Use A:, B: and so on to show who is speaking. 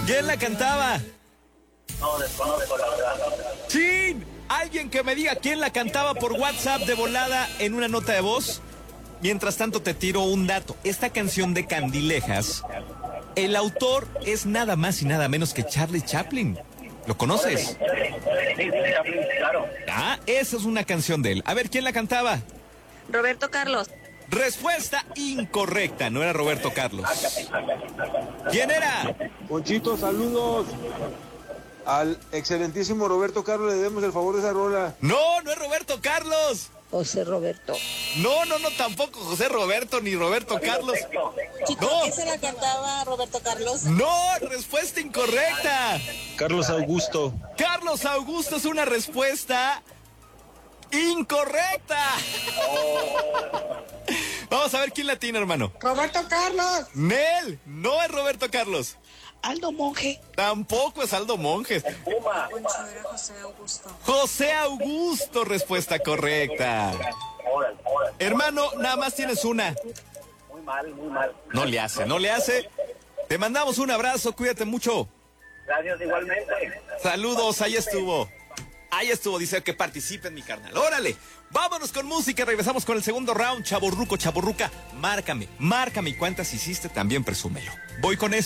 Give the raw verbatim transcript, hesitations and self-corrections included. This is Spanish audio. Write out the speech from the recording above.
A: ¿Quién la cantaba?
B: No, desconozco la verdad.
A: ¡Chin! Alguien que me diga quién la cantaba por WhatsApp de volada en una nota de voz. Mientras tanto te tiro un dato. Esta canción de Candilejas, el autor es nada más y nada menos que Charlie Chaplin. ¿Lo conoces?
B: Sí, sí, Chaplin, claro.
A: Ah, esa es una canción de él. A ver, ¿quién la cantaba?
C: Roberto Carlos.
A: Respuesta incorrecta, no era Roberto Carlos. ¿Quién era?
D: Ponchito, saludos. Al excelentísimo Roberto Carlos le debemos el favor de esa rola.
A: No, no es Roberto Carlos.
C: José Roberto.
A: No, no, no, tampoco José Roberto ni Roberto Carlos.
C: Chico,
A: No.
C: ¿qué se la cantaba Roberto Carlos?
A: No, respuesta incorrecta.
D: Carlos Augusto.
A: Carlos Augusto es una respuesta incorrecta. Vamos a ver quién la tiene, hermano.
C: Roberto Carlos.
A: Nel, no es Roberto Carlos.
C: Aldo Monje.
A: Tampoco es Aldo Monjes.
B: Puma.
C: Poncho, era José Augusto.
A: José Augusto, respuesta correcta.
B: Órale, órale.
A: Hermano, nada más tienes una.
B: Muy mal, muy mal.
A: No le hace, no le hace. Te mandamos un abrazo, cuídate mucho.
B: Gracias igualmente.
A: Saludos, ahí estuvo. Ahí estuvo, dice que participen, mi carnal. Órale, vámonos con música, regresamos con el segundo round. Chaborruco, chaborruca, márcame, márcame y cuántas hiciste, también presúmelo. Voy con eso.